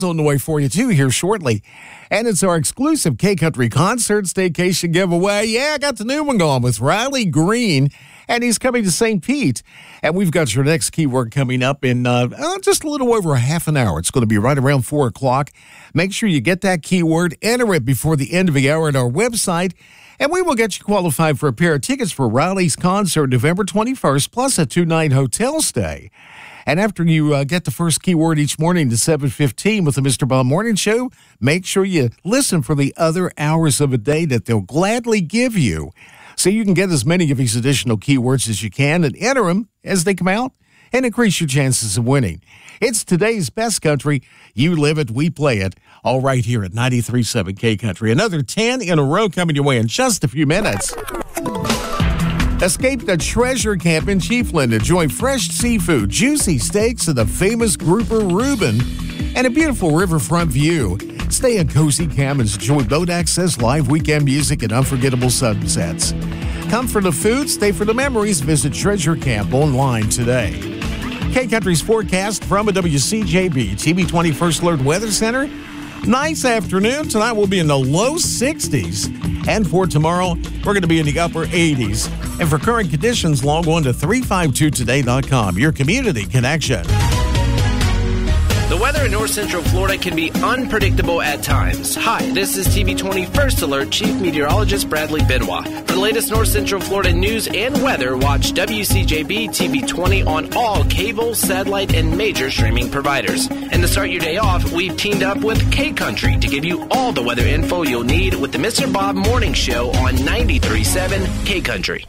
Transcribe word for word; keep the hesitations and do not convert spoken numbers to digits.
on the way for you, too, here shortly. And it's our exclusive K-Country Concert Staycation giveaway. Yeah, I got the new one going with Riley Green, and he's coming to Saint Pete. And we've got your next keyword coming up in uh, uh, just a little over a half an hour. It's going to be right around four o'clock. Make sure you get that keyword, enter it before the end of the hour at our website, and we will get you qualified for a pair of tickets for Riley's concert November twenty-first, plus a two-night hotel stay. And after you uh, get the first keyword each morning to seven fifteen with the Mister Bob Morning Show, make sure you listen for the other hours of a day that they'll gladly give you, so you can get as many of these additional keywords as you can and enter them as they come out and increase your chances of winning. It's today's best country. You live it, we play it, all right here at ninety-three point seven K-Country. Another ten in a row coming your way in just a few minutes. Escape the treasure camp in Chiefland. Enjoy fresh seafood, juicy steaks, and the famous grouper Reuben, and a beautiful riverfront view. Stay in cozy cabins, enjoy boat access, live weekend music, and unforgettable sunsets. Come for the food, stay for the memories. Visit Treasure Camp online today. K-Country's forecast from a W C J B T V twenty-first Alert Weather Center. Nice afternoon. Tonight we'll be in the low sixties. And for tomorrow, we're going to be in the upper eighties. And for current conditions, log on to three five two today dot com, your community connection. The weather in North Central Florida can be unpredictable at times. Hi, this is T V twenty-first Alert Chief Meteorologist Bradley Benoit. For the latest North Central Florida news and weather, watch W C J B T V twenty on all cable, satellite, and major streaming providers. And to start your day off, we've teamed up with K-Country to give you all the weather info you'll need with the Mister Bob Morning Show on ninety-three point seven K-Country.